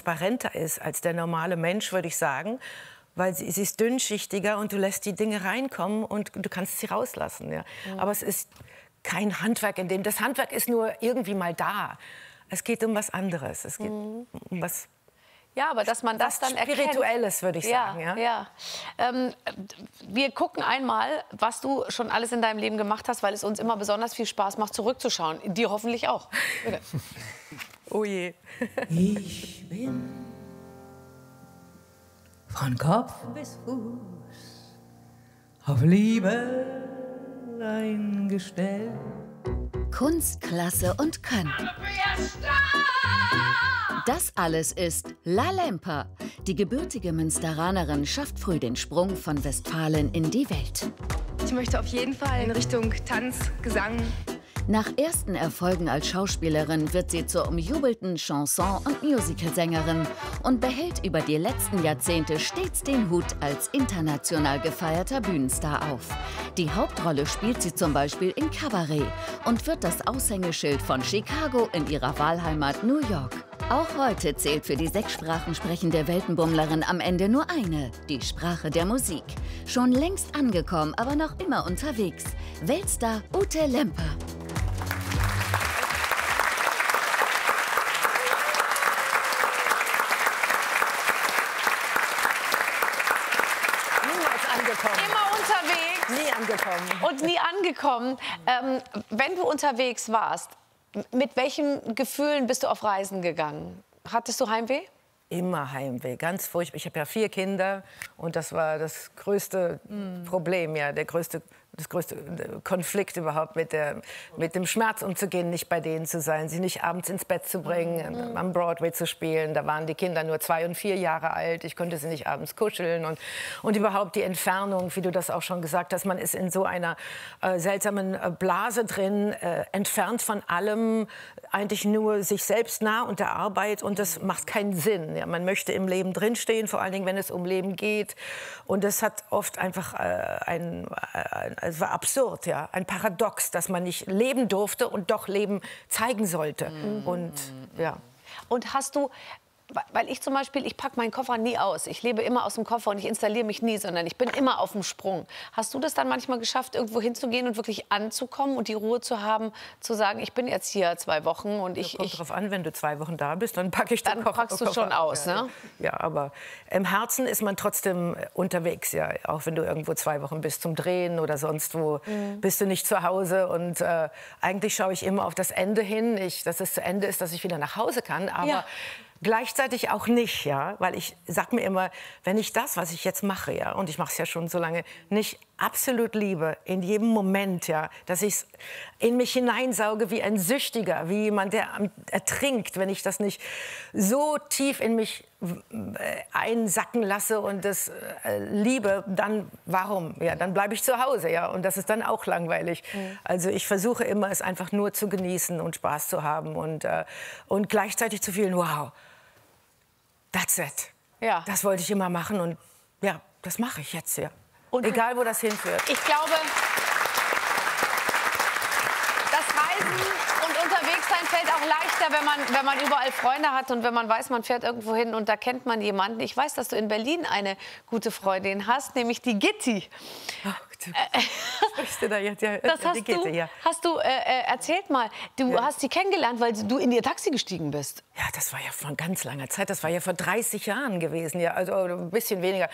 transparenter ist als der normale Mensch, würde ich sagen. Weil sie ist dünnschichtiger und du lässt die Dinge reinkommen und du kannst sie rauslassen. Ja. Aber es ist kein Handwerk in dem. Das Handwerk ist nur irgendwie mal da. Es geht um was anderes. Es geht um was... Ja, aber dass man das dann erkennt. Spirituelles, würde ich sagen. Ja. Wir gucken einmal, was du schon alles in deinem Leben gemacht hast, weil es uns immer besonders viel Spaß macht, zurückzuschauen. Dir hoffentlich auch. Bitte. Oh je. Ich bin von Kopf bis Fuß auf Liebe eingestellt. Kunst, Klasse und Können. Das alles ist La Lemper. Die gebürtige Münsteranerin schafft früh den Sprung von Westfalen in die Welt. Ich möchte auf jeden Fall in Richtung Tanz, Gesang. Nach ersten Erfolgen als Schauspielerin wird sie zur umjubelten Chanson- und Musicalsängerin und behält über die letzten Jahrzehnte stets den Hut als international gefeierter Bühnenstar auf. Die Hauptrolle spielt sie zum Beispiel in Cabaret und wird das Aushängeschild von Chicago in ihrer Wahlheimat New York. Auch heute zählt für die 6 Sprachen sprechende Weltenbummlerin am Ende nur eine, die Sprache der Musik. Schon längst angekommen, aber noch immer unterwegs. Weltstar Ute Lemper. Immer unterwegs. Nie angekommen. Und nie angekommen. Wenn du unterwegs warst, mit welchen Gefühlen bist du auf Reisen gegangen? Hattest du Heimweh? Immer Heimweh, ganz furchtbar. Ich habe ja 4 Kinder und das war das größte Problem, ja, das größte Konflikt überhaupt mit dem Schmerz umzugehen, nicht bei denen zu sein, sie nicht abends ins Bett zu bringen, am Broadway zu spielen. Da waren die Kinder nur 2 und 4 Jahre alt. Ich konnte sie nicht abends kuscheln und überhaupt die Entfernung, wie du das auch schon gesagt hast, man ist in so einer seltsamen Blase drin, entfernt von allem, eigentlich nur sich selbst nah und der Arbeit und das macht keinen Sinn. Ja, man möchte im Leben drinstehen, vor allen Dingen, wenn es um Leben geht. Und das hat oft einfach es war absurd, ja, ein Paradox, dass man nicht leben durfte und doch Leben zeigen sollte. Und ja. Und hast du, weil ich zum Beispiel, ich packe meinen Koffer nie aus. Ich lebe immer aus dem Koffer und ich installiere mich nie, sondern ich bin immer auf dem Sprung. Hast du das dann manchmal geschafft, irgendwo hinzugehen und wirklich anzukommen und die Ruhe zu haben, zu sagen, ich bin jetzt hier 2 Wochen und ich... Kommt drauf an, wenn du 2 Wochen da bist, dann packe ich den Koffer. Dann packst du schon aus, ne? Ja, aber im Herzen ist man trotzdem unterwegs, ja. Auch wenn du irgendwo 2 Wochen bist zum Drehen oder sonst wo, bist du nicht zu Hause. Und eigentlich schaue ich immer auf das Ende hin, dass es zu Ende ist, dass ich wieder nach Hause kann. Aber... Ja. Gleichzeitig auch nicht, ja, weil ich sag mir immer, wenn ich das, was ich jetzt mache, ja, und ich mache es ja schon so lange, nicht absolut liebe, in jedem Moment, ja, dass ich es in mich hineinsauge wie ein Süchtiger, wie jemand, der ertrinkt, wenn ich das nicht so tief in mich einsacken lasse und das liebe, dann warum? Ja, dann bleibe ich zu Hause, ja, und das ist dann auch langweilig. Also ich versuche immer, es einfach nur zu genießen und Spaß zu haben und gleichzeitig zu fühlen, wow, that's it. Ja. Das wollte ich immer machen und ja, das mache ich jetzt, ja. Und egal, wo das hinführt. Ich glaube, das Reisen und unterwegs sein fällt auch leichter, wenn man überall Freunde hat und wenn man weiß, man fährt irgendwo hin und da kennt man jemanden. Ich weiß, dass du in Berlin eine gute Freundin hast, nämlich die Gitti. Sprichst du da jetzt? Ja, das hast du erzählt mal. Du hast sie kennengelernt, weil du in ihr Taxi gestiegen bist. Ja, das war ja vor ganz langer Zeit. Das war ja vor 30 Jahren gewesen. Ja, also ein bisschen weniger.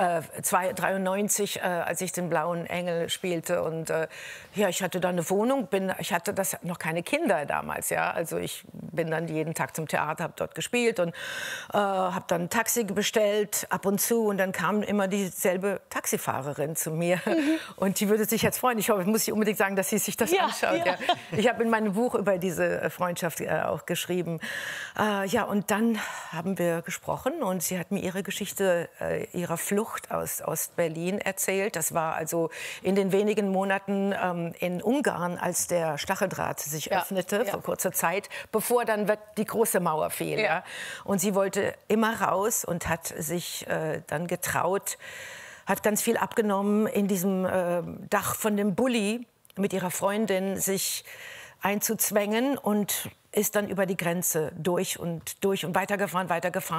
93, als ich den Blauen Engel spielte. Und ja, ich hatte da eine Wohnung. Ich hatte noch keine Kinder damals. Ja, also ich bin dann jeden Tag zum Theater, habe dort gespielt und habe dann ein Taxi bestellt ab und zu. Und dann kam immer dieselbe Taxifahrerin zu mir. Und die würde sich jetzt freuen. Ich hoffe, muss ich unbedingt sagen, dass sie sich das anschaut. Ja. Ich habe in meinem Buch über diese Freundschaft auch geschrieben. Ja, und dann haben wir gesprochen und sie hat mir ihre Geschichte ihrer Flucht aus Ostberlin erzählt. Das war also in den wenigen Monaten in Ungarn, als der Stacheldraht sich öffnete, vor kurzer Zeit, bevor dann die große Mauer fiel. Ja. Und sie wollte immer raus und hat sich dann getraut, hat ganz viel abgenommen, in diesem Dach von dem Bulli mit ihrer Freundin sich einzuzwängen und ist dann über die Grenze durch und weitergefahren.